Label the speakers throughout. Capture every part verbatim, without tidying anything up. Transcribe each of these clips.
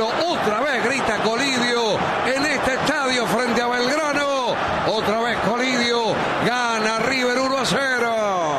Speaker 1: Colidio, otra vez grita Colidio en este estadio frente a Belgrano. Otra vez Colidio, gana River uno a cero.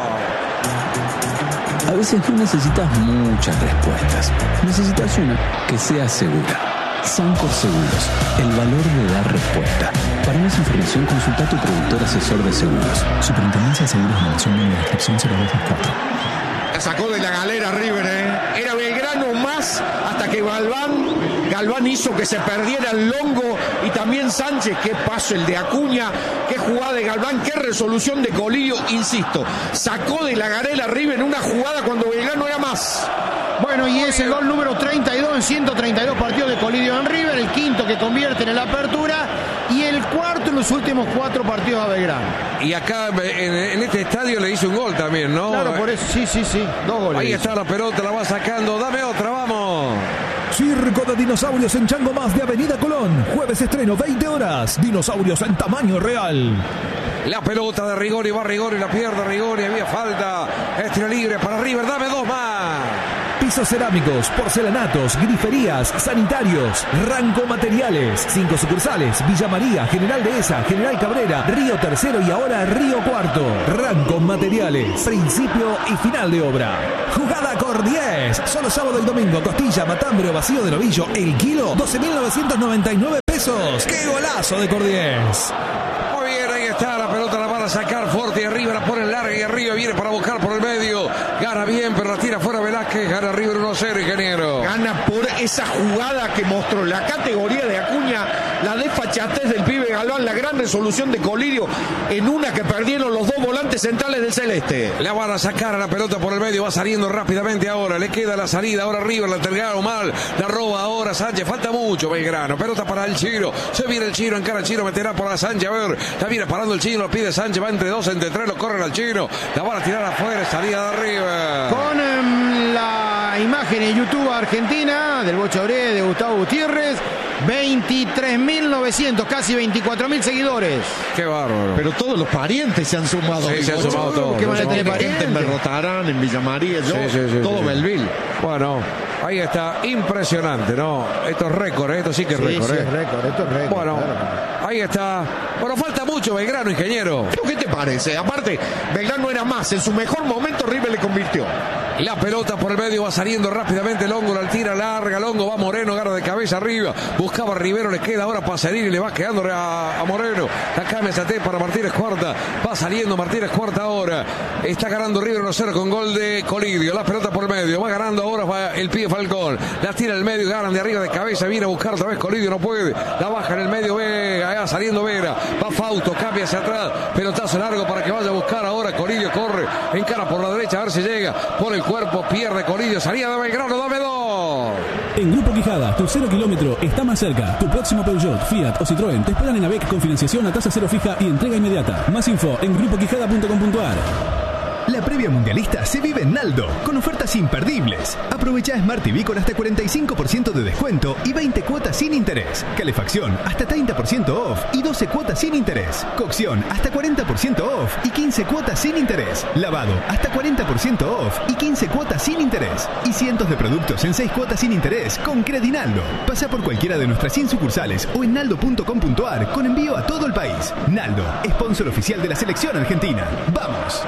Speaker 2: A veces no necesitas muchas respuestas, necesitas una que sea segura. Sancor Seguros, el valor de dar respuesta. Para más información consulta a tu productor asesor de seguros. Superintendencia de Seguros de la Nación, número de inscripción cero dos cuatro.
Speaker 3: La sacó de la galera River, ¿eh? Era Belgrano más hasta que Galván, Galván hizo que se perdiera el Longo y también Sánchez. Qué paso el de Acuña, qué jugada de Galván, qué resolución de Colidio, insisto. Sacó de la galera River en una jugada cuando Belgrano era más.
Speaker 4: Bueno, y es el gol número treinta y dos en ciento treinta y dos partidos de Colidio en River, el quinto que convierte en la apertura y el cuarto en los últimos cuatro partidos a Belgrano.
Speaker 1: Y acá en, en este estadio le hizo un gol también, ¿no?
Speaker 4: Claro, por eso, sí, sí, sí, dos goles.
Speaker 1: Ahí está la pelota, la va sacando, dame otra, vamos.
Speaker 5: Circo de dinosaurios en Chango Más de Avenida Colón. Jueves estreno, veinte horas. Dinosaurios en tamaño real.
Speaker 1: La pelota de Rigoni, va Rigoni, la pierde Rigoni, había falta. Es tiro libre para River, dame dos más.
Speaker 5: Pisos cerámicos, porcelanatos, griferías, sanitarios, Ranco Materiales, cinco sucursales, Villa María, General Dehesa, General Cabrera, Río Tercero y ahora Río Cuarto. Ranco Materiales, principio y final de obra. Jugada Cordiés, solo sábado y domingo, costilla, matambre o vacío de novillo, el kilo, doce mil novecientos noventa y nueve pesos. ¡Qué golazo de Cordiés!
Speaker 1: Muy bien, ahí está, la pelota la van a sacar fuerte y arriba, la ponen larga y arriba viene para buscar por el medio. Gana bien, pero la tira fuera Velázquez, gana River uno a cero, ingeniero.
Speaker 3: Gana por esa jugada que mostró la categoría de Acuña, la desfachatez del pibe Galván, la gran resolución de Colidio en una que perdieron los dos volantes centrales del Celeste.
Speaker 1: La van a sacar a la pelota por el medio, va saliendo rápidamente ahora, le queda la salida, ahora River la entregaron mal, la roba ahora Sánchez, falta mucho Belgrano, pelota para el Chino, se viene el Chino, encara el Chino, meterá por la Sánchez, a ver, la viene parando el Chino, lo pide Sánchez, va entre dos, entre tres, lo corren al Chino, la van a tirar afuera, salida de River.
Speaker 4: Con um, la imagen en YouTube argentina del Bocha Obré de Gustavo Gutiérrez, veintitrés mil novecientos, casi veinticuatro mil seguidores.
Speaker 1: Qué bárbaro.
Speaker 3: Pero todos los parientes se han sumado.
Speaker 1: Sí, se han sumado todos.
Speaker 4: ¿Qué van a tener
Speaker 3: Gente
Speaker 4: parientes?
Speaker 3: en Berrotarán, en Villa María, yo,
Speaker 1: Sí, sí, sí,
Speaker 3: todo
Speaker 1: sí.
Speaker 3: Belville.
Speaker 1: Bueno, ahí está, impresionante, ¿no? Esto es récord, ¿eh? Esto sí que es
Speaker 4: Sí,
Speaker 1: récord,
Speaker 4: sí,
Speaker 1: ¿eh?
Speaker 4: es récord, esto es récord.
Speaker 1: Bueno,
Speaker 4: claro.
Speaker 1: ahí está. Bueno, falta mucho Belgrano, ingeniero.
Speaker 3: ¿Qué te parece? Aparte, Belgrano era más. En su mejor momento River le convirtió.
Speaker 1: La pelota por el medio va saliendo rápidamente Longo, la tira larga, Longo va Moreno, agarra de cabeza arriba, buscaba a Rivero, le queda ahora Pasarini, le va quedando a, a Moreno, la cambia Saté para Martínez Cuarta, va saliendo Martínez Cuarta ahora, está ganando River uno a cero con gol de Colidio, la pelota por el medio, va ganando ahora va el pibe Falcón, la tira al medio, ganan de arriba de cabeza, viene a buscar otra vez Colidio, no puede, la baja en el medio Vega, allá saliendo Vera, va Fausto, cambia hacia atrás, pelotazo largo para que vaya a buscar ahora, Colidio corre, encara por la derecha a ver si llega, por el cuerpo, pierde Colidio, salida de Belgrano, dame dos.
Speaker 6: En Grupo Quijada, tu cero kilómetro está más cerca. Tu próximo Peugeot, Fiat o Citroën te esperan en AVEC con financiación a tasa cero fija y entrega inmediata. Más info en grupo quijada punto com punto a r.
Speaker 7: La previa mundialista se vive en Naldo, con ofertas imperdibles. Aprovecha Smart T V con hasta cuarenta y cinco por ciento de descuento y veinte cuotas sin interés. Calefacción hasta treinta por ciento off y doce cuotas sin interés. Cocción hasta cuarenta por ciento off y quince cuotas sin interés. Lavado hasta cuarenta por ciento off y quince cuotas sin interés. Y cientos de productos en seis cuotas sin interés con Credinaldo. Pasa por cualquiera de nuestras cien sucursales o en naldo punto com punto a r con envío a todo el país. Naldo, sponsor oficial de la selección argentina. ¡Vamos!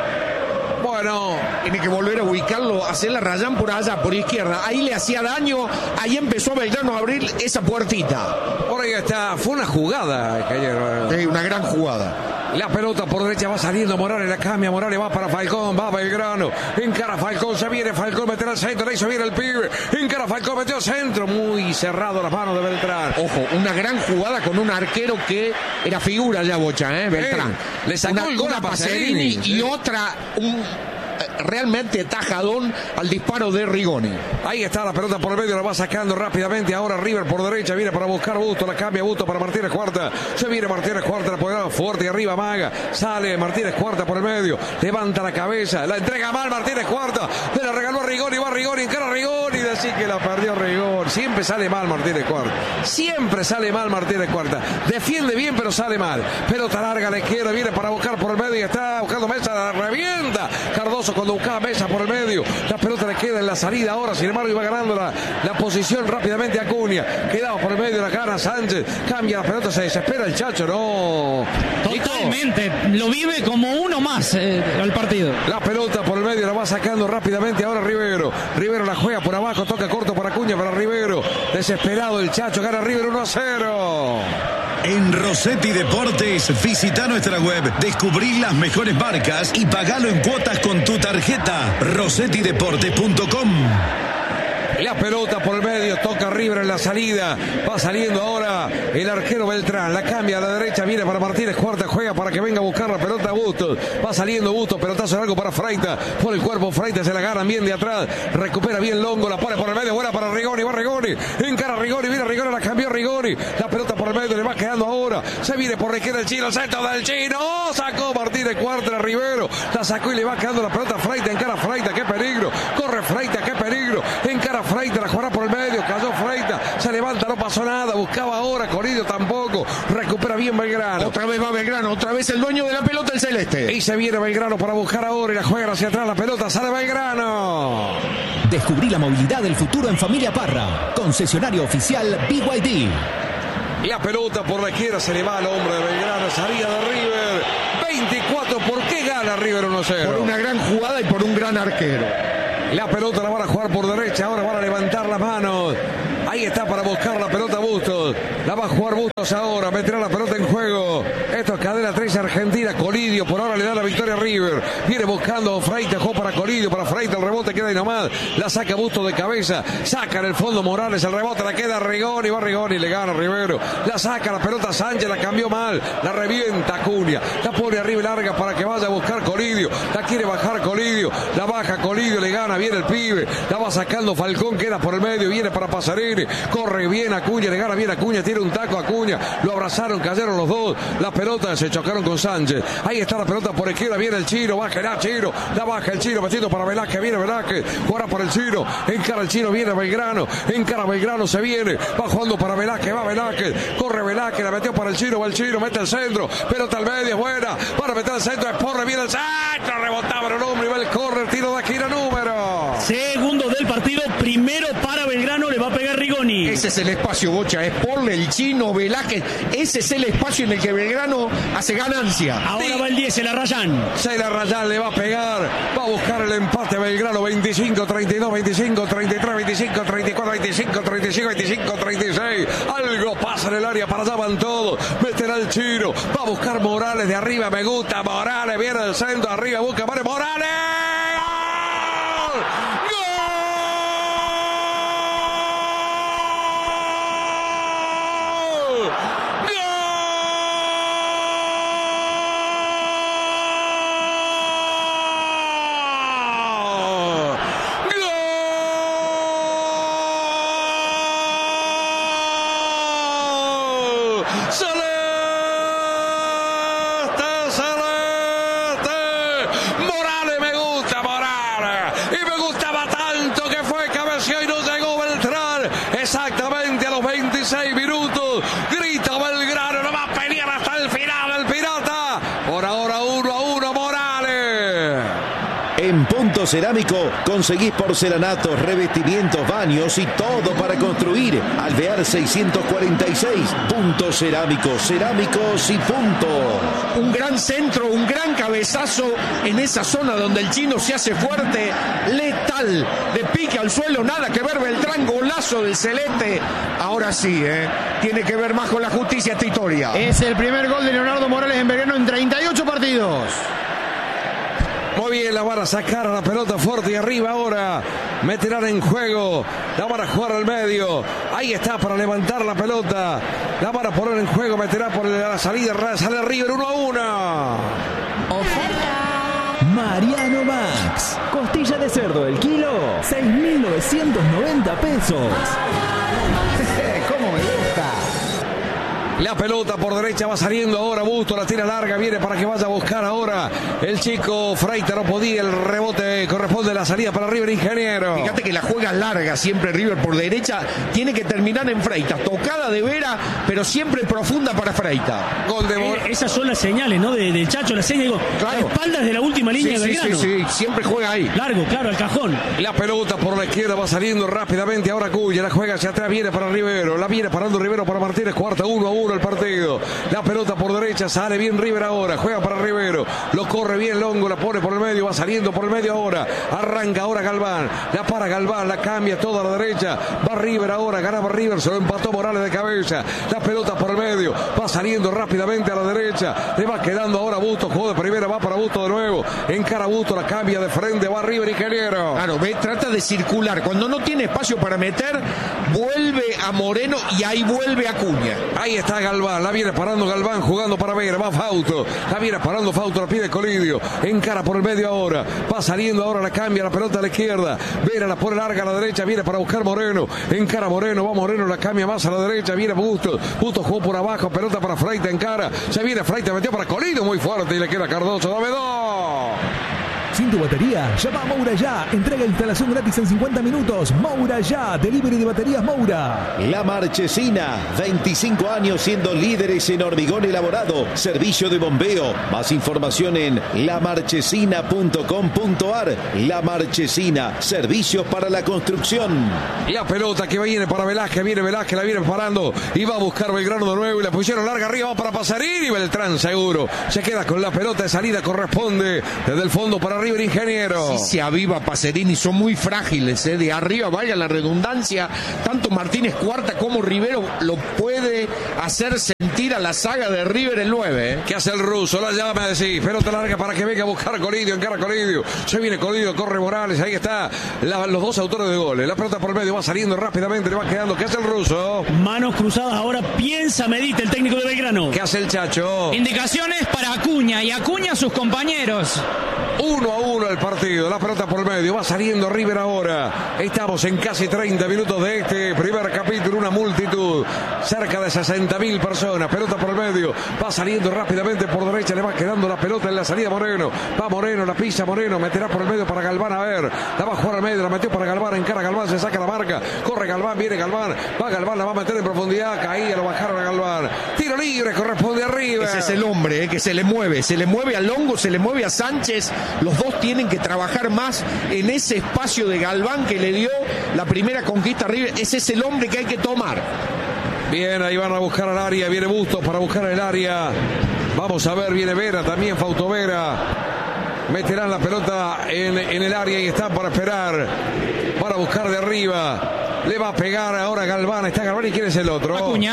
Speaker 3: Bueno, tiene que volver a ubicarlo, hacer la Rayán por allá, por izquierda. Ahí le hacía daño, ahí empezó Belgrano a abrir esa puertita.
Speaker 1: Por ahí está, fue una jugada, ingeniero.
Speaker 3: Sí, una gran jugada.
Speaker 1: La pelota por derecha va saliendo Morales, la cambia, Morales va para Falcón, va Belgrano, encara Falcón, se viene Falcón, meterá al centro, le hizo bien el pibe, encara Falcón, metió al centro, muy cerrado las manos de Beltrán.
Speaker 3: Ojo, una gran jugada con un arquero que era figura ya, Bocha, ¿eh? Beltrán.
Speaker 1: Sí, le sacó
Speaker 3: una,
Speaker 1: el gol
Speaker 3: una
Speaker 1: a Pacerini,
Speaker 3: y
Speaker 1: sí.
Speaker 3: otra, un realmente tajadón al disparo de Rigoni.
Speaker 1: Ahí está la pelota por el medio, la va sacando rápidamente ahora River por derecha, viene para buscar Busto, la cambia Busto para Martínez Cuarta, se viene Martínez Cuarta, la apoderada fuerte y arriba Maga, sale Martínez Cuarta por el medio, levanta la cabeza, la entrega mal Martínez Cuarta, se la regaló a Rigoni, va Rigoni, encara a Rigoni, y decir que la perdió Rigoni, siempre sale mal Martínez Cuarta, siempre sale mal Martínez Cuarta, defiende bien pero sale mal, pelota larga a la izquierda, viene para buscar por el medio y está buscando Mesa, la revienta, Cardoso con cuando buscaba Mesa por el medio. La pelota le queda en la salida ahora. Sin embargo, iba ganando la, la posición rápidamente Acuña. Quedaba por el medio la gana Sánchez. Cambia la pelota, se desespera el Chacho. No.
Speaker 8: Totalmente. Lo vive como uno más eh, al partido.
Speaker 1: La pelota por el medio la va sacando rápidamente ahora Rivero. Rivero la juega por abajo. Toca corto para Acuña, para Rivero. Desesperado el Chacho. Gana Rivero uno a cero.
Speaker 9: En Rossetti Deportes, visita nuestra web, descubrí las mejores marcas y pagalo en cuotas con tu tarjeta. rossetti deportes punto com.
Speaker 1: La pelota por el medio, toca River en la salida. Va saliendo ahora el arquero Beltrán. La cambia a la derecha, viene para Martínez Cuarta, juega para que venga a buscar la pelota Bustos. Va saliendo Bustos, pelotazo largo para Freita. Por el cuerpo Freita, se la ganan bien de atrás. Recupera bien Longo, la pone por el medio, buena para Rigoni, va Rigoni. Encara Rigoni, viene Rigoni, la cambió Rigoni. La pelota por el medio, le va quedando ahora. Se viene por la izquierda el Chino, el centro del Chino. ¡Oh! Sacó Martínez Cuarta, la Rivero. La sacó y le va quedando la pelota a Freita. Encara Freita, qué peligro. Corre Freita, qué peligro. Encara Freita, la jugará por el medio, cayó Freita, se levanta, no pasó nada, buscaba ahora, Coridio tampoco, recupera bien Belgrano.
Speaker 3: Otra vez va Belgrano, otra vez el dueño de la pelota, el celeste.
Speaker 1: Y se viene Belgrano para buscar ahora y la juega hacia atrás, la pelota sale Belgrano.
Speaker 5: Descubrí la movilidad del futuro en Familia Parra, concesionario oficial B Y D.
Speaker 1: La pelota por la izquierda se le va al hombre de Belgrano, salida de River, veinticuatro, ¿por qué gana River uno cero?
Speaker 3: Por una gran jugada y por un gran arquero.
Speaker 1: La pelota la van a jugar por derecha, ahora van a levantar las manos. Ahí está para buscar la pelota Bustos. La va a jugar Bustos ahora, meterá la pelota en juego. Esto es cadena tres Argentina. Colidio por ahora le da la victoria a River. Viene buscando Freita, juega para Colidio, para Freita, el rebote queda ahí nomás. La saca Bustos de cabeza, saca en el fondo Morales, el rebote la queda Rigoni, va Rigoni, le gana Rivero. La saca la pelota Sánchez, la cambió mal, la revienta Acuña. La pone arriba y larga para que vaya a buscar Colidio. La quiere bajar Colidio, la baja Colidio, le gana bien el pibe. La va sacando Falcón, queda por el medio, viene para Pasarini. Corre bien Acuña, le gana bien Acuña, tiene un taco Acuña, lo abrazaron, cayeron los dos, las pelotas se chocaron con Sánchez. Ahí está la pelota por izquierda, viene el Chino, baja el Chino, la baja el Chino, metiendo para Velázquez, viene Velázquez, jugará por el Chino, encara el Chino, viene Belgrano, encara Belgrano, se viene, va jugando para Velázquez, va Velázquez, corre Velázquez, la metió para el Chino, va el Chino, mete el centro, pelota al medio, buena, para meter el centro, Esporre, viene el centro, rebotaba el hombre, y va el corner, tiro de esquina número.
Speaker 8: Segundos del partido, primero para Belgrano, le va a pegar Rigoni.
Speaker 3: Ese es el espacio, Bocha, es Porle, el Chino, Velázquez, ese es el espacio en el que Belgrano hace ganancia.
Speaker 8: Ahora sí. Va el diez, el Arrayán.
Speaker 1: Se la Arrayán le va a pegar, va a buscar el empate Belgrano, veinticinco treinta y dos, veinticinco treinta y tres, veinticinco treinta y cuatro, veinticinco treinta y cinco, veinticinco treinta y seis. Algo pasa en el área, para allá van todos, meterá el Chino, va a buscar Morales de arriba, me gusta Morales, viene del centro, arriba busca Morales. ¡Morales! Exactamente a los veintiséis minutos. Grita Belgrano, no va a pelear hasta el final el Pirata. Por ahora uno a uno Morales.
Speaker 10: En Punto Cerámico conseguís porcelanatos, revestimientos, baños y todo para construir. Alvear seiscientos cuarenta y seis. Punto Cerámico, cerámicos y punto.
Speaker 3: Un gran centro, un gran cabezazo en esa zona donde el Chino se hace fuerte, letal, de pique al suelo, nada que ver Beltrán, golazo del Celeste. Ahora sí, ¿eh? Tiene que ver más con la justicia esta historia.
Speaker 4: Es el primer gol de Leonardo Morales en Belgrano en treinta y ocho partidos.
Speaker 1: Muy bien, la van a sacar a la pelota fuerte y arriba ahora. Meterán en juego. La van a jugar al medio. Ahí está para levantar la pelota. La van a poner en juego. Meterá por la salida. Sale River uno a uno.
Speaker 5: Oferta Mariano Max. Costilla de cerdo el kilo. seis mil novecientos noventa pesos.
Speaker 4: ¿Cómo me gusta?
Speaker 1: La pelota por derecha va saliendo ahora Busto, la tira larga, viene para que vaya a buscar ahora el chico Freita, no podía, el rebote corresponde a la salida para River Ingeniero.
Speaker 3: Fíjate que la juega larga siempre River por derecha, tiene que terminar en Freita, tocada de Vera, pero siempre profunda para Freita.
Speaker 1: Gol de
Speaker 8: eh, Esas son las señales, ¿no? De, del Chacho, la señal, digo,
Speaker 3: claro.
Speaker 8: a espaldas de la última línea
Speaker 3: sí,
Speaker 8: de
Speaker 3: sí,
Speaker 8: Belgrano.
Speaker 3: sí, sí, siempre juega ahí.
Speaker 8: Largo, claro, al cajón.
Speaker 1: La pelota por la izquierda va saliendo rápidamente ahora Cuya, la juega hacia atrás, viene para Rivero, la viene parando Rivero para Martínez, cuarta, uno a uno el partido. La pelota por derecha, sale bien River ahora, juega para Rivero, lo corre bien Longo, la pone por el medio, va saliendo por el medio ahora, arranca ahora Galván, la para Galván, la cambia toda a la derecha, va River ahora, ganaba River, se lo empató Morales de cabeza, la pelota por el medio, va saliendo rápidamente a la derecha, le va quedando ahora Busto, juego de primera, va para Busto de nuevo, encara Busto, la cambia de frente, va River Ingeniero.
Speaker 3: Claro, ve, trata de circular, cuando no tiene espacio para meter, vuelve a Moreno y ahí vuelve a Acuña.
Speaker 1: Ahí está Galván, la viene parando Galván, jugando para Vera, va Fausto, la viene parando Fausto, la pide Colidio, encara por el medio ahora, va saliendo ahora, la cambia, la pelota a la izquierda, Vera la pone larga a la derecha, viene para buscar Moreno, encara Moreno, va Moreno, la cambia más a la derecha, viene Busto, Busto jugó por abajo, pelota para Freita, encara, se viene Freita, metió para Colidio, muy fuerte y le queda Cardoso, dame dos.
Speaker 5: Sin tu batería, llama a Moura ya. Entrega e instalación gratis en cincuenta minutos. Moura ya. Delivery de baterías Moura.
Speaker 10: La Marchesina. veinticinco años siendo líderes en hormigón elaborado. Servicio de bombeo. Más información en la marchesina punto com punto a r. La Marchesina. Servicios para la construcción.
Speaker 1: La pelota que viene para Velázquez. Viene Velázquez, la viene parando. Y va a buscar Belgrano de nuevo. Y la pusieron larga arriba. Va para Pasarín. Y Beltrán seguro. Se queda con la pelota de salida. Corresponde desde el fondo para River Ingeniero.
Speaker 3: Sí se aviva Pacerini, son muy frágiles, ¿eh? De arriba, vaya la redundancia, tanto Martínez Cuarta como Rivero lo puede hacer sentir a la saga de River el nueve. ¿eh?
Speaker 1: ¿Qué hace el ruso? La llama, decís, pelota larga para que venga a buscar a Colidio, encara a Colidio, se viene Colidio, corre Morales, ahí está la, los dos autores de goles, la pelota por el medio va saliendo rápidamente, le va quedando, ¿qué hace el ruso?
Speaker 8: Manos cruzadas, ahora piensa Medita, el técnico de Belgrano.
Speaker 1: ¿Qué hace el Chacho?
Speaker 8: Indicaciones para Acuña y Acuña a sus compañeros.
Speaker 1: Uno a uno el partido, la pelota por el medio, va saliendo River ahora. Estamos en casi treinta minutos de este primer capítulo, una multitud, cerca de sesenta mil personas, pelota por el medio, va saliendo rápidamente por derecha, le va quedando la pelota en la salida Moreno, va Moreno, la pisa Moreno, meterá por el medio para Galván, a ver, la va a jugar al medio, la metió para Galván, encara Galván, se saca la marca, corre Galván, viene Galván, va Galván, la va a meter en profundidad, caía, lo bajaron a Galván, tiro libre, corresponde a River.
Speaker 3: Ese es el hombre, eh, que se le mueve, se le mueve a Longo, se le mueve a Sánchez, los dos tienen que trabajar más en ese espacio de Galván que le dio la primera conquista a River, ese es el hombre que hay que tomar.
Speaker 1: Bien, ahí van a buscar al área, viene Bustos para buscar el área, vamos a ver, viene Vera también, Fausto Vera, meterán la pelota en, en el área y están para esperar, para buscar de arriba. Le va a pegar ahora Galván, está Galván y quién es el otro.
Speaker 8: Acuña.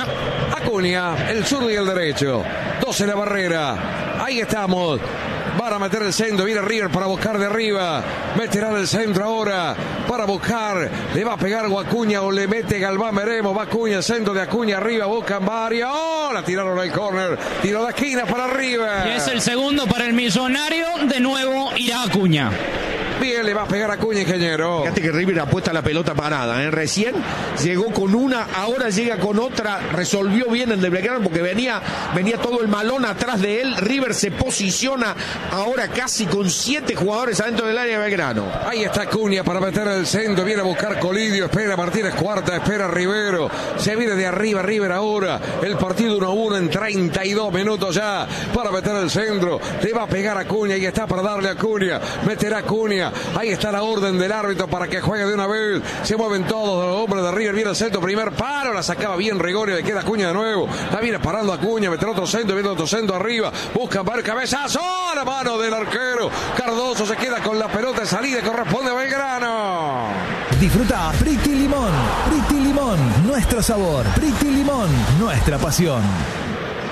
Speaker 1: Acuña, el zurdo y el derecho. dos en la barrera. Ahí estamos. Van a meter el centro, viene River para buscar de arriba. Meterán el centro ahora para buscar. Le va a pegar Acuña o le mete Galván, veremos. Va Acuña, el centro de Acuña arriba, buscan varios. ¡Oh! La tiraron al córner. Tiro de esquina para River.
Speaker 8: Y es el segundo para el millonario. De nuevo irá Acuña.
Speaker 1: Bien, le va a pegar a Acuña, ingeniero.
Speaker 3: Fíjate que River apuesta la pelota parada, ¿eh? Recién llegó con una, ahora llega con otra, resolvió bien el de Belgrano porque venía, venía todo el malón atrás de él. River se posiciona ahora casi con siete jugadores adentro del área de Belgrano.
Speaker 1: Ahí está Acuña para meter el centro, viene a buscar Colidio, espera Martínez Cuarta, espera Rivero, se viene de arriba River ahora, el partido uno a uno en treinta y dos minutos ya, para meter el centro, le va a pegar a Acuña y está para darle a Acuña, meterá a Acuña. Ahí está la orden del árbitro para que juegue de una vez. Se mueven todos los hombres de River. Viene el centro, primer paro. La sacaba bien Gregorio. Le queda Acuña de nuevo. La viene parando Acuña. Meter otro centro. Viene otro centro arriba. Busca ver cabezazo. La mano del arquero. Cardoso se queda con la pelota de salida. Corresponde a Belgrano.
Speaker 5: Disfruta Pretty Limón. Pretty Limón. Nuestro sabor. Pretty Limón. Nuestra pasión.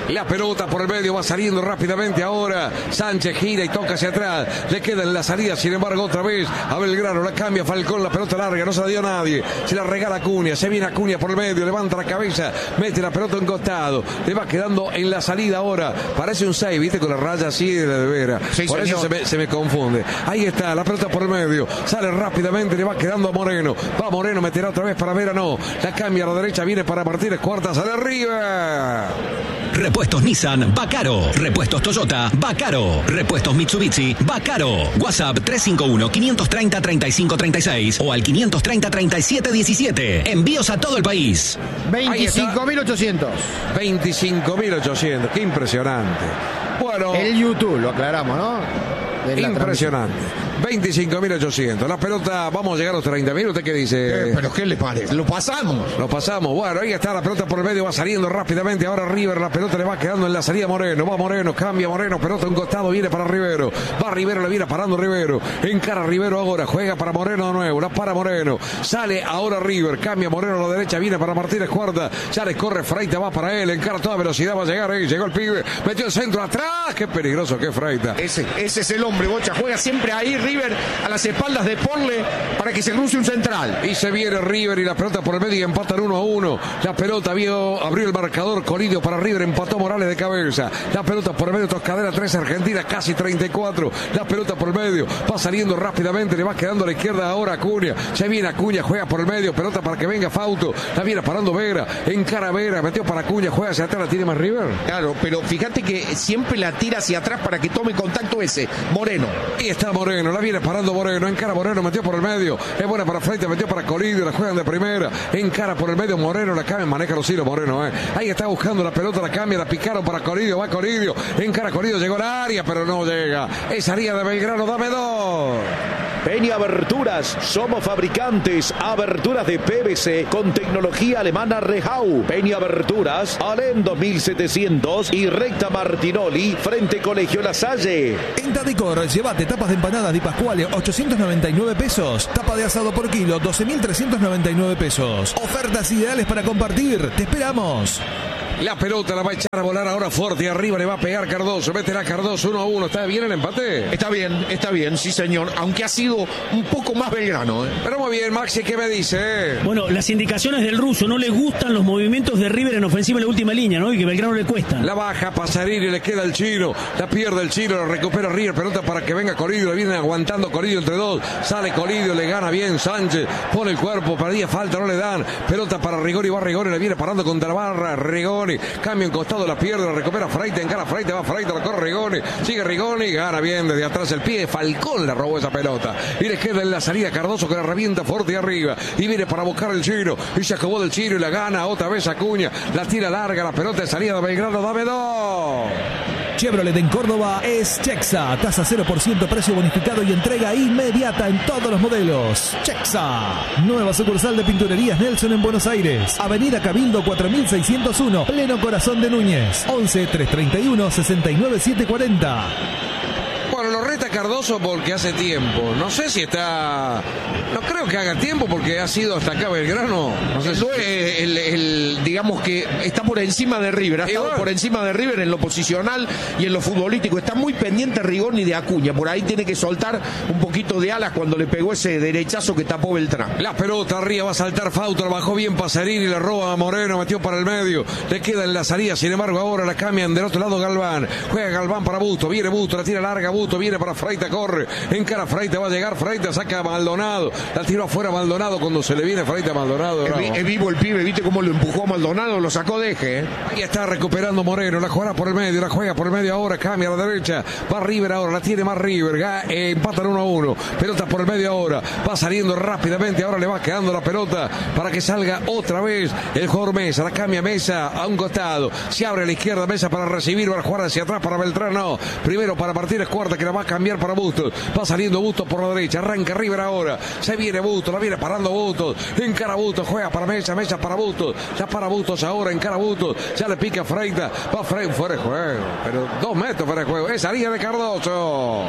Speaker 1: La pelota por el medio va saliendo rápidamente ahora. Sánchez gira y toca hacia atrás. Le queda en la salida, sin embargo, otra vez a Belgrano. La cambia Falcón, la pelota larga, no se la dio a nadie. Se la regala Acuña, se viene Acuña por el medio, levanta la cabeza, mete la pelota en costado. Le va quedando en la salida ahora. Parece un seis, viste, con la raya así de la de vera.
Speaker 3: Sí,
Speaker 1: por
Speaker 3: señor.
Speaker 1: eso se me, se me confunde. Ahí está, la pelota por el medio. Sale rápidamente, le va quedando a Moreno. Va Moreno, meterá otra vez para Vera, no. La cambia a la derecha, viene para Martínez Cuarta, sale arriba.
Speaker 11: Repuestos Nissan, Bacaro. Repuestos Toyota, Bacaro. Repuestos Mitsubishi, Bacaro. WhatsApp tres cinco uno, cinco tres cero, tres cinco tres seis o al quinientos treinta, treinta y siete diecisiete. Envíos a todo el país.
Speaker 4: veinticinco mil ochocientos.
Speaker 1: veinticinco mil ochocientos. Qué impresionante. Bueno.
Speaker 4: El YouTube, lo aclaramos, ¿no? De la
Speaker 1: impresionante. veinticinco mil ochocientos. La pelota, vamos a llegar a los treinta mil. ¿Usted qué dice?
Speaker 3: Eh, ¿Pero qué le parece? ¿Lo pasamos?
Speaker 1: Lo pasamos. Bueno, ahí está la pelota por el medio, va saliendo rápidamente. Ahora River, la pelota le va quedando en la salida a Moreno. Va Moreno, cambia Moreno, pelota a un costado, viene para Rivero. Va Rivero, le viene parando Rivero. Encara Rivero ahora, juega para Moreno de nuevo. La para Moreno. Sale ahora River, cambia Moreno a la derecha, viene para Martínez Cuarta. Ya le corre Freita, va para él. Encara a toda velocidad, va a llegar ahí. Llegó el pibe, metió el centro atrás. Qué peligroso que es Freita.
Speaker 3: Ese, ese es el hombre, Bocha. Juega siempre ahí River a las espaldas de Porle para que se cruce un central.
Speaker 1: Y se viene River y la pelota por el medio y empatan uno a uno. La pelota vio, abrió el marcador. Colidio para River, empató Morales de cabeza. La pelota por el medio, Toscadera tres, Argentina casi treinta y cuatro. La pelota por el medio, va saliendo rápidamente, le va quedando a la izquierda ahora Acuña. Se viene Acuña, juega por el medio, pelota para que venga Fauto. La viene parando Vera, encara Vera, metió para Acuña, juega hacia atrás, la tiene más River.
Speaker 3: Claro, pero fíjate que siempre la tira hacia atrás para que tome contacto ese, Moreno.
Speaker 1: Ahí está Moreno, la viene parando Moreno, encara Moreno, metió por el medio, es buena para Freita, metió para Colidio, la juegan de primera, encara por el medio Moreno, la cambia, maneja los hilos Moreno, eh. Ahí está buscando la pelota, la cambia, la picaron para Colidio, va Colidio, encara Colidio, llegó al área, pero no llega, es área de Belgrano, dame dos.
Speaker 10: Peña Aberturas, somos fabricantes, aberturas de P V C con tecnología alemana Rehau. Peña Aberturas, Alem dos mil setecientos y Recta Martinoli, frente Colegio La Salle.
Speaker 5: En Tadicor, llévate tapas de empanadas Di Pasquale, ochocientos noventa y nueve pesos. Tapa de asado por kilo, doce mil trescientos noventa y nueve pesos. Ofertas ideales para compartir. Te esperamos.
Speaker 1: La pelota la va a echar a volar ahora fuerte. Arriba le va a pegar Cardoso. Métela Cardoso uno a uno. ¿Está bien el empate?
Speaker 3: Está bien, está bien, sí señor. Aunque ha sido un poco más Belgrano. ¿eh?
Speaker 1: Pero muy bien, Maxi, ¿qué me dice?
Speaker 8: Bueno, las indicaciones del ruso. No le gustan los movimientos de River en ofensiva en la última línea, ¿no? Y que Belgrano le cuesta.
Speaker 1: La baja Pasarini, le queda el chino. La pierde el chino, la recupera River. Pelota para que venga Colidio. Le viene aguantando Colidio entre dos. Sale Colidio, le gana bien Sánchez. Pone el cuerpo, perdía falta, no le dan. Pelota para Rigoni, va Rigoni, le viene parando contra la barra. Rigoni, cambia en costado, la pierde, la recupera Freita, encara Freita, va Freita, la corre Rigoni. Sigue Rigoni, gana bien desde atrás el pie. Falcón le robó esa pelota. Y le queda en la salida Cardoso que la revienta fuerte arriba. Y viene para buscar el chino. Y se acabó del chino y la gana otra vez Acuña. La tira larga, la pelota de salida de Belgrano, dame dos.
Speaker 5: Chevrolet en Córdoba es Chexa. Tasa cero por ciento, precio bonificado y entrega inmediata en todos los modelos. Chexa. Nueva sucursal de Pinturerías Nelson en Buenos Aires. Avenida Cabildo cuatro mil seiscientos uno, pleno corazón de Núñez. once, trescientos treinta y uno, sesenta y nueve, setecientos cuarenta.
Speaker 1: Bueno, lo reta Cardoso porque hace tiempo. No sé si está... No creo que haga tiempo porque ha sido hasta acá Belgrano. No sé si...
Speaker 3: el, el, digamos que está por encima de River. Ha estado por encima de River en lo posicional y en lo futbolístico. Está muy pendiente Rigoni de Acuña. Por ahí tiene que soltar un poquito de alas cuando le pegó ese derechazo que tapó Beltrán.
Speaker 1: La pelota arriba va a saltar Fauto. La bajó bien Pasarini, le roba a Moreno, metió para el medio. Le queda en la salida. Sin embargo, ahora la cambian del otro lado Galván. Juega Galván para Busto. Viene Busto, la tira larga Busto. Viene para Freita, corre. Encara Freita, va a llegar Freita, saca a Maldonado. La tiró afuera Maldonado cuando se le viene Freita a Maldonado.
Speaker 3: Es, vi, es vivo el pibe, viste cómo lo empujó a Maldonado, lo sacó de eje. ¿eh?
Speaker 1: Ahí está recuperando Moreno, la jugará por el medio, la juega por el medio ahora, cambia a la derecha. Va River ahora, la tiene más River. Eh, empatan uno a uno. Pelota por el medio ahora. Va saliendo rápidamente, ahora le va quedando la pelota para que salga otra vez el jugador Mesa. La cambia Mesa a un costado. Se abre a la izquierda Mesa para recibir, va a jugar hacia atrás para Beltrán. No, primero para Martínez Cuarta que la va a cambiar para Bustos. Va saliendo Bustos por la derecha. Arranca River ahora. Se viene Bustos. La viene parando Bustos. Encara Bustos. Juega para Mesa. Mesa para Bustos. Ya para Bustos ahora. Encara Bustos. Ya le pica Freita. Va Freita fuera de juego. Pero dos metros fuera de juego. Es salida de Cardoso.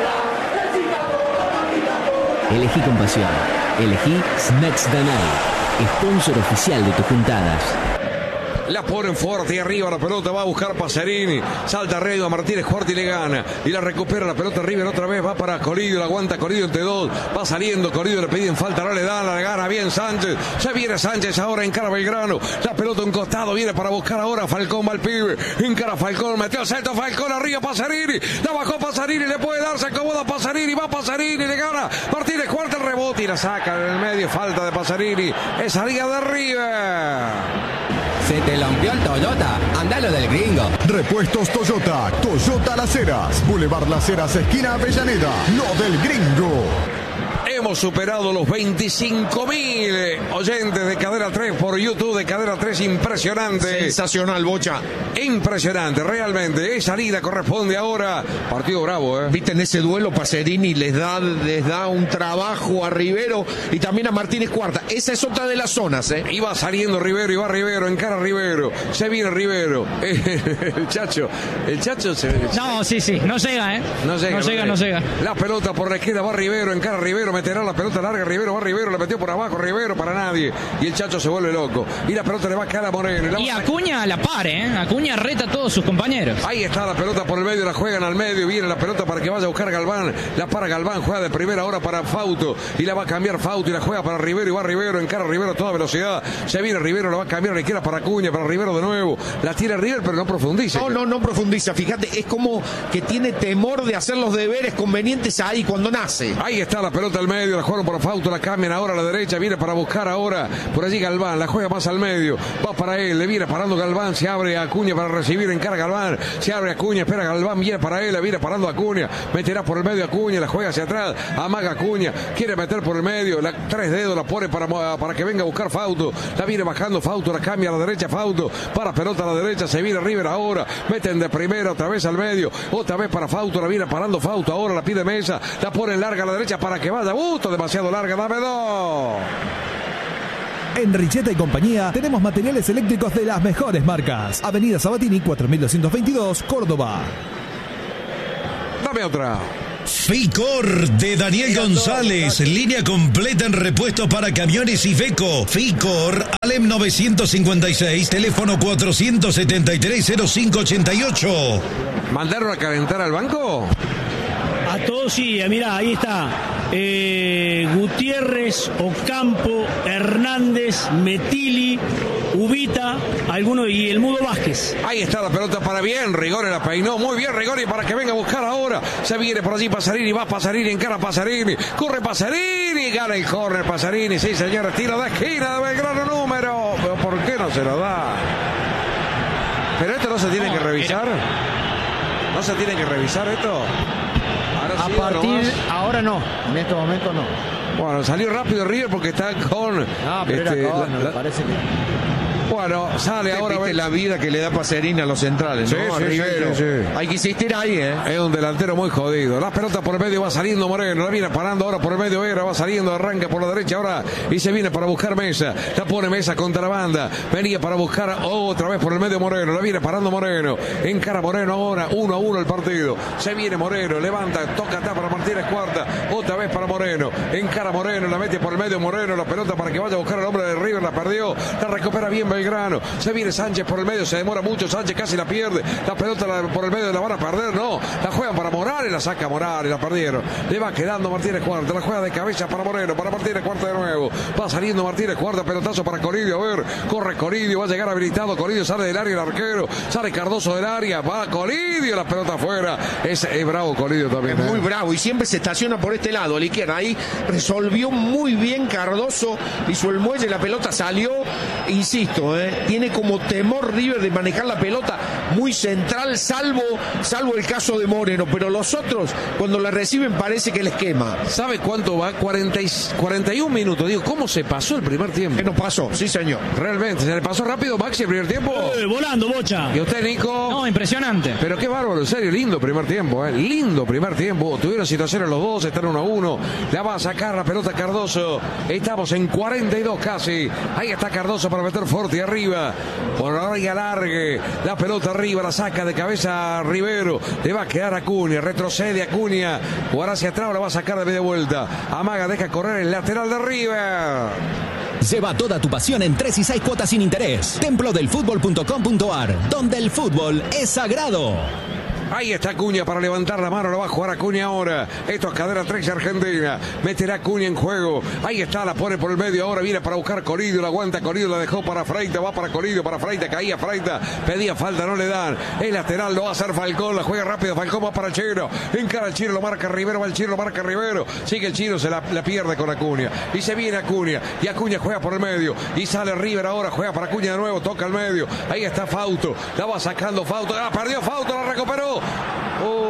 Speaker 2: Elegí con pasión. Elegí Snacks Danai.
Speaker 12: sponsor oficial de tus juntadas.
Speaker 1: La ponen fuerte y arriba la pelota, va a buscar Pacerini, salta arriba Martínez Cuarta y le gana, y la recupera la pelota River otra vez, va para Coridio, la aguanta Coridio entre dos, va saliendo Coridio, le piden falta, no le dan, la gana bien Sánchez, se viene Sánchez ahora, encara Belgrano, la pelota un costado, viene para buscar ahora Falcón, va el pibe, encara Falcón, metió el centro Falcón, arriba Pacerini, la bajó Pacerini, le puede dar, se acomoda Pacerini, va Pacerini, le gana Martínez Cuarta, el rebote y la saca en el medio, falta de Pacerini, es salida de River.
Speaker 13: Se te rompió el Toyota, andalo del gringo.
Speaker 14: Repuestos Toyota, Toyota Las Heras, Boulevard Las Heras, esquina Avellaneda, lo del gringo.
Speaker 1: Hemos superado los veinticinco mil oyentes de Cadena tres por YouTube de Cadena tres, impresionante.
Speaker 3: Sensacional, Bocha.
Speaker 1: Impresionante, realmente. Esa salida corresponde ahora. Partido bravo, ¿eh?
Speaker 3: Viste, en ese duelo Pacerini les da, les da un trabajo a Rivero y también a Martínez Cuarta. Esa es otra de las zonas, ¿eh?
Speaker 1: Y va saliendo Rivero, y va Rivero, encara Rivero. Se viene Rivero. El Chacho, el Chacho se...
Speaker 15: No, sí, sí, no llega, ¿eh?
Speaker 1: No llega,
Speaker 15: no llega, no llega.
Speaker 1: La pelota por la izquierda, va Rivero, encara Rivero, meterá la pelota larga, Rivero, va Rivero, la metió por abajo, Rivero para nadie. Y el Chacho se vuelve loco. Y la pelota le va a quedar a Moreno.
Speaker 15: Y, y Acuña a la par, ¿eh? Acuña reta a todos sus compañeros.
Speaker 1: Ahí está la pelota por el medio, la juegan al medio, viene la pelota para que vaya a buscar Galván. La para Galván, juega de primera hora para Fauto. Y la va a cambiar Fauto y la juega para Rivero. Y va Rivero, encara Rivero a toda velocidad. Se viene Rivero, la va a cambiar a la izquierda para Acuña, para Rivero de nuevo. La tira Rivero, pero no profundiza.
Speaker 3: No, no, no profundiza. Fíjate, es como que tiene temor de hacer los deberes convenientes ahí cuando nace.
Speaker 1: Ahí está la pelota al medio, la jugaron por Fauto, la cambian ahora a la derecha, viene para buscar ahora por allí Galván, la juega más al medio, va para él, le viene parando Galván, se abre a Acuña para recibir, encara Galván, se abre Acuña, espera Galván, viene para él, la viene parando Acuña, meterá por el medio Acuña, la juega hacia atrás, amaga Acuña, quiere meter por el medio, la, tres dedos la pone para, para que venga a buscar Fauto, la viene bajando Fauto, la cambia a la derecha Fauto, para pelota a la derecha, se viene River ahora, meten de primera otra vez al medio, otra vez para Fauto, la viene parando Fauto, ahora la pide Mesa, la pone larga a la derecha para que vaya, gusto, demasiado larga, dame dos.
Speaker 5: En Richeta y compañía tenemos materiales eléctricos de las mejores marcas. Avenida Sabatini cuatro mil doscientos veintidós, Córdoba.
Speaker 1: Dame otra.
Speaker 9: Ficor de Daniel González, línea completa en repuestos para camiones y Feco. Ficor, Alem novecientos cincuenta y seis, teléfono cuatrocientos setenta y tres cero cinco ochenta y ocho.
Speaker 1: ¿Mandaron a calentar al banco?
Speaker 8: A todos sí, mirá, ahí está. Eh, Gutiérrez, Ocampo, Hernández, Metili, Ubita, alguno y el Mudo Vázquez.
Speaker 1: Ahí está la pelota para bien, Rigori la peinó, muy bien Rigori para que venga a buscar ahora. Se viene por allí Pacerini, va Pacerini, encara Pacerini, corre Pacerini, gana el córner Pacerini, sí señores, tira de esquina de Belgrano número. Pero ¿por qué no se lo da? Pero esto no se tiene no, que revisar. Era... ¿No se tiene que revisar esto?
Speaker 4: A partir, ahora no, en este momento no.
Speaker 1: Bueno, salió rápido River porque está con...
Speaker 4: No, pero este, era con, la, me la... parece que...
Speaker 1: Bueno, sale ahora...
Speaker 3: Viste la vida que le da Pacerini a los centrales,
Speaker 1: sí,
Speaker 3: ¿no?
Speaker 1: Sí,
Speaker 3: Rivero.
Speaker 1: Sí, sí.
Speaker 3: Hay que insistir ahí, ¿eh?
Speaker 1: Es un delantero muy jodido. La pelota por el medio va saliendo Moreno. La viene parando ahora por el medio Vera. Va saliendo, arranca por la derecha ahora. Y se viene para buscar Mesa. La pone Mesa contra la banda. Venía para buscar otra vez por el medio Moreno. La viene parando Moreno. Encara Moreno ahora. Uno a uno el partido. Se viene Moreno. Levanta. Toca atrás para Martínez Cuarta. Otra vez para Moreno. Encara Moreno. La mete por el medio Moreno. La pelota para que vaya a buscar al hombre de River. La perdió. La recupera bien Belgrano. Se viene Sánchez por el medio, se demora mucho, Sánchez casi la pierde, la pelota la, por el medio la van a perder, no, la juegan para Morales, la saca Morales, la perdieron, le va quedando Martínez Cuarta, la juega de cabeza para Moreno, para Martínez Cuarta de nuevo, va saliendo Martínez Cuarta, pelotazo para Coridio, a ver, corre Coridio, va a llegar habilitado, Coridio sale del área el arquero, sale Cardoso del área, va Coridio, la pelota afuera, es, es bravo Coridio también.
Speaker 3: Es muy
Speaker 1: ¿eh?
Speaker 3: bravo y siempre se estaciona por este lado, a la izquierda, ahí resolvió muy bien Cardoso, hizo el muelle, la pelota salió, insisto, ¿eh? tiene como temor River de manejar la pelota muy central, salvo salvo el caso de Moreno, pero los otros cuando la reciben parece que les quema.
Speaker 1: ¿Sabe cuánto va? cuarenta y, cuarenta y un minutos. Digo, ¿cómo se pasó el primer tiempo?
Speaker 3: ¿Qué nos pasó? Sí, señor.
Speaker 1: Realmente, ¿se le pasó rápido Maxi el primer tiempo?
Speaker 8: Eh, volando, Bocha.
Speaker 1: ¿Y usted, Nico?
Speaker 15: No, impresionante.
Speaker 1: Pero qué bárbaro, en serio, lindo primer tiempo, ¿eh? Lindo primer tiempo. Tuvieron situaciones los dos, están uno a uno. La va a sacar la pelota Cardoso. Estamos en cuarenta y dos casi. Ahí está Cardoso para meter fuerte arriba. Por ahora y alargue. La pelota arriba, la saca de cabeza a Rivero. Le va a quedar Acuña. Retrocede Acuña. Jugará hacia atrás, la va a sacar de media vuelta. Amaga, deja correr el lateral de River.
Speaker 11: Lleva toda tu pasión en tres y seis cuotas sin interés. templo del fútbol punto com punto ar, donde el fútbol es sagrado.
Speaker 1: Ahí está Acuña para levantar la mano, lo va a jugar Acuña ahora. Esto es cadera tres Argentina. Meterá Acuña en juego. Ahí está, la pone por el medio. Ahora viene para buscar Coridio, la aguanta Coridio, la dejó para Freita, va para Coridio, para Freita, caía Freita, pedía falta, no le dan. El lateral lo va a hacer Falcón, la juega rápido, Falcón va para el Chino. Encara el Chino, lo marca Rivero, va el Chino, lo marca Rivero. Sigue el Chino, se la, la pierde con Acuña. Y se viene Acuña. Y Acuña juega por el medio. Y sale River ahora, juega para Acuña de nuevo, toca al medio. Ahí está Fausto, la va sacando Fausto. Ah, perdió Fausto, la recuperó. Oh.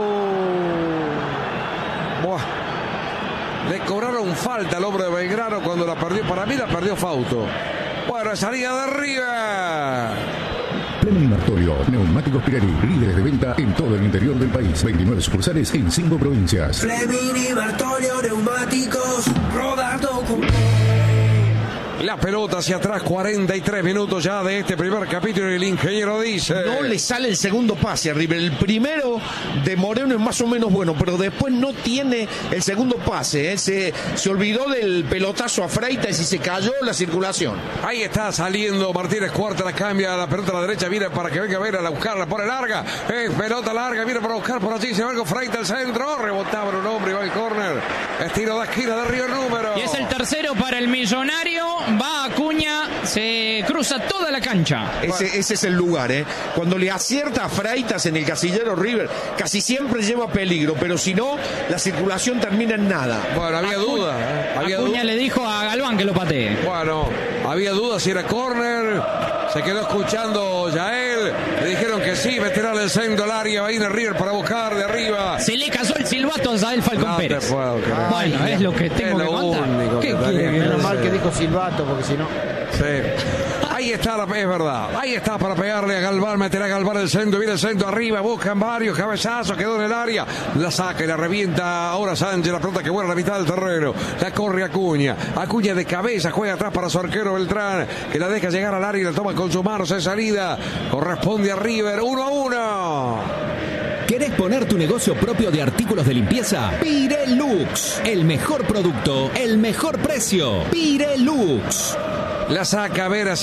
Speaker 1: Buah. Le cobraron falta al hombre de Belgrano cuando la perdió. Para mí la perdió Fausto. Bueno, salida de arriba.
Speaker 16: Fleming Martorio, neumáticos Pirelli, líderes de venta en todo el interior del país. veintinueve sucursales en cinco provincias.
Speaker 17: Fleming y Martorio, neumáticos, rodando con...
Speaker 1: La pelota hacia atrás, cuarenta y tres minutos ya de este primer capítulo y el ingeniero dice...
Speaker 3: No le sale el segundo pase a River. El primero de Moreno es más o menos bueno, pero después no tiene el segundo pase. ¿eh? Se, se olvidó del pelotazo a Freitas y se cayó la circulación.
Speaker 1: Ahí está saliendo Martínez Cuarta, la cambia, la pelota a la derecha, viene para que venga a ver a buscarla, pone larga. Eh, pelota larga, viene para buscar por allí, se va algo Freitas al centro, rebotaba un hombre y va al córner. Estiro de esquina de River número.
Speaker 15: Y es el tercero para el Millonario. Va Acuña, se cruza toda la cancha.
Speaker 3: Ese, ese es el lugar, ¿eh? Cuando le acierta a Freitas en el casillero River, casi siempre lleva peligro, pero si no, la circulación termina en nada.
Speaker 1: Bueno, había
Speaker 15: Acuña,
Speaker 1: duda. ¿eh? Había
Speaker 15: Acuña
Speaker 1: duda.
Speaker 15: le dijo a Galván que lo patee.
Speaker 1: Bueno, había duda si era córner. Se quedó escuchando Yael. Le dijeron que sí, veterano del centro al área. Va a ir a River para buscar de arriba.
Speaker 15: Se le casó el silbato a Yael Falcón
Speaker 1: No te
Speaker 15: Pérez.
Speaker 1: puedo creer.
Speaker 15: Bueno,
Speaker 1: Ay,
Speaker 15: es lo que tengo
Speaker 1: es
Speaker 15: que
Speaker 1: lo
Speaker 15: contar.
Speaker 1: único
Speaker 15: ¿Qué
Speaker 1: que
Speaker 15: quiere?
Speaker 1: tenía que
Speaker 4: Menos
Speaker 1: hacer.
Speaker 4: mal que dijo silbato, porque si no...
Speaker 1: Sí. Ahí está, la, es verdad. Ahí está para pegarle a Galván, meterá a Galván el centro, viene el centro arriba, buscan varios cabezazos, quedó en el área, la saca y la revienta ahora Sánchez, la pelota que vuela a la mitad del terreno, la corre Acuña, Acuña de cabeza, juega atrás para su arquero Beltrán, que la deja llegar al área y la toma con sus manos en salida, corresponde a River, uno a uno.
Speaker 11: ¿Querés poner tu negocio propio de artículos de limpieza? Pirelux, el mejor producto, el mejor precio. Pirelux.
Speaker 1: La saca a ver hacia